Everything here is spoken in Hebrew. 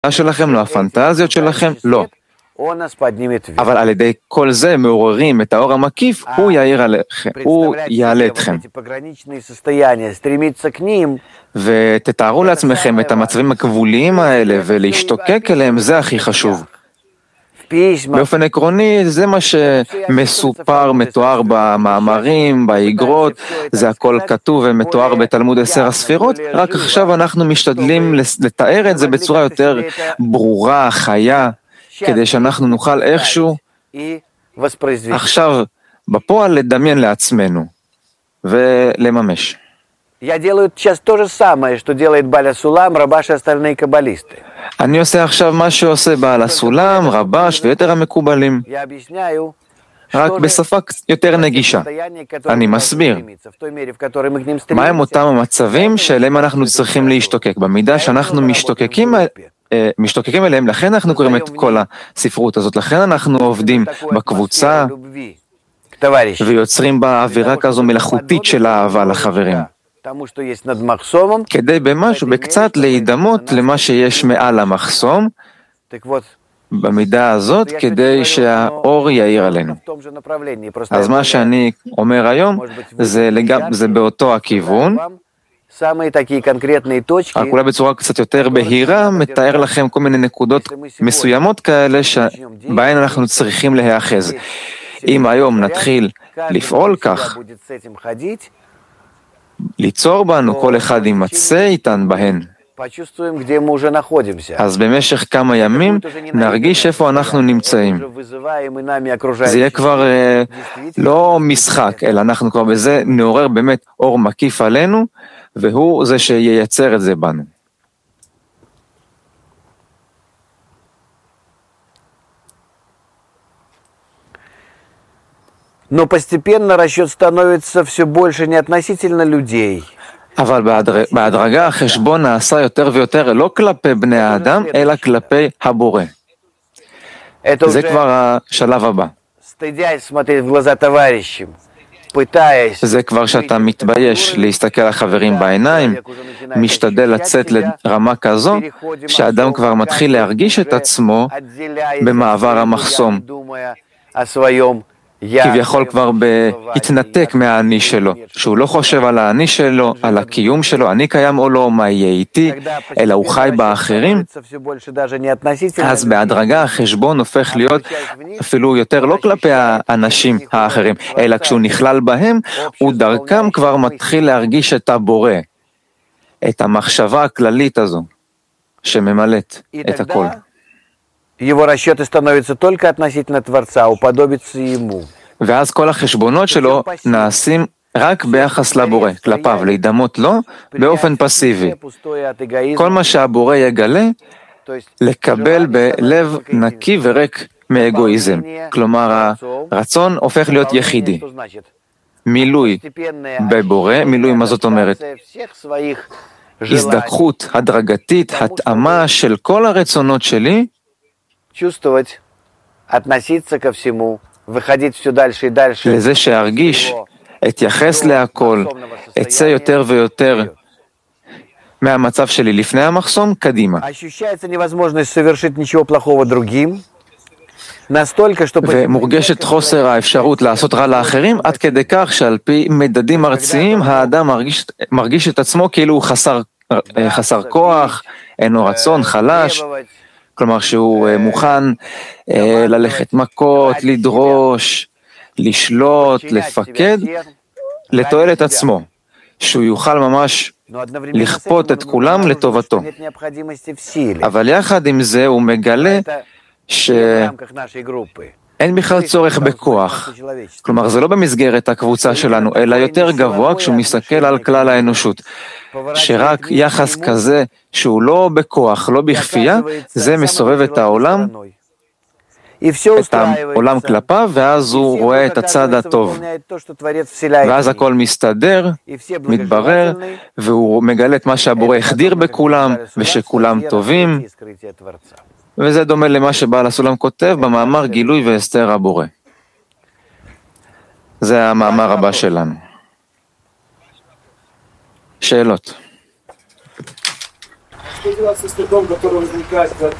שלכם, לא הפנטזיות שלכם, לא. אבל על ידי כל זה מעוררים את האור המקיף, הוא יאיר עליכם, הוא יעלה אתכם. ותתארו לעצמכם את המצבים הגבוליים האלה ולהשתוקק אליהם, זה הכי חשוב. באופן עקרוני, זה מה שמסופר, מתואר במאמרים, באגרות, זה הכל כתוב ומתואר בתלמוד 10 הספירות, רק עכשיו אנחנו משתדלים לתאר את זה בצורה יותר ברורה, חיה, כדי שאנחנו נוכל איכשהו עכשיו בפועל לדמיין לעצמנו ולממש. אני עושה עכשיו מה שעושה בעל הסולם, רבש ויתר המקובלים, רק בשפה יותר נגישה. אני מסביר מהם אותם המצבים שאליהם אנחנו צריכים להשתוקק, במידה שאנחנו משתוקקים אליהם, לכן אנחנו קוראים את כל הספרות הזאת, לכן אנחנו עובדים בקבוצה ויוצרים בה אווירה כזו מלאכותית של אהבה לחברים, כדי במשהו, בקצת להידמות למה שיש מעל המחסום, במידה הזאת, כדי שהאור יאיר עלינו. אז מה שאני אומר היום, זה באותו הכיוון, רק אולי בצורה קצת יותר בהירה, מתאר לכם כל מיני נקודות מסוימות כאלה, שבהן אנחנו צריכים להיאחז. אם היום נתחיל לפעול כך, ליצור בנו, כל אחד יימצא איתן בהן, אז במשך כמה ימים נרגיש איפה אנחנו נמצאים. זה יהיה כבר לא משחק, אלא אנחנו כבר בזה נעורר באמת אור מקיף עלינו, והוא זה שייצר את זה בנו. Но постепенно расчет становится все больше не относительно людей. אבל בהדרגה החשבון נעשה יותר ויותר לא כלפי בני האדם, אלא כלפי הבורא. זה כבר השלב הבא. זה כבר שאתה מתבייש להסתכל לחברים בעיניים, משתדל לצאת לרמה כזו, שהאדם כבר מתחיל להרגיש את עצמו במעבר המחסום. כביכול כבר בהתנתק מהאני שלו, שהוא לא חושב על האני שלו, על הקיום שלו, אני קיים או לא, מה יהיה איתי, אלא הוא חי באחרים, אז בהדרגה החשבון הופך להיות אפילו יותר לא כלפי האנשים האחרים, אלא כשהוא נכלל בהם, הוא דרכם כבר מתחיל להרגיש את הבורא, את המחשבה הכללית הזו, שממלאת את הכל. Его расчеты становятся только относительно Творца, уподобиться Ему. ואז כל החשבונות שלו נעשים רק ביחס לבורא, כלפיו, להידמות לו באופן פסיבי. כל מה שהבורא יגלה, לקבל בלב נקי וריק מאגואיזם. כלומר, הרצון הופך להיות יחידי. מילוי בבורא, מילוי מה זאת אומרת? הזדככות הדרגתית, התאמה של כל הרצונות שלי, לזה שארגיש, אתייחס להכל, אצא יותר ויותר מהמצב שלי לפני המחסום, קדימה. ומורגשת חוסר האפשרות לעשות רע לאחרים, עד כדי כך שעל פי מדדים ארציים, האדם מרגיש את עצמו כאילו הוא חסר כוח, אינו רצון, חלש, כלומר שהוא מוכן ללכת מכות, לדרוש, לשלוט, לפקד, לתועלת עצמו, שהוא יוכל ממש לכפות את כולם לטובתו. אבל יחד עם זה הוא מגלה שאין בכלל צורך בכוח. כלומר, זה לא במסגרת הקבוצה שלנו, אלא יותר גבוה כשהוא מסתכל על כלל האנושות. שרק יחס כזה שהוא לא בכוח, לא בכפייה, זה מסובב את העולם, את העולם כלפיו, ואז הוא רואה את הצד הטוב. ואז הכל מסתדר, מתברר, והוא מגלה את מה שהבורא החדיר בכולם, ושכולם טובים, וזה דומה למה שבעל הסולם כותב במאמר גילוי והסתר הבורא. זה המאמר הבא שלנו. שאלות. что делать со стыдом, который возникает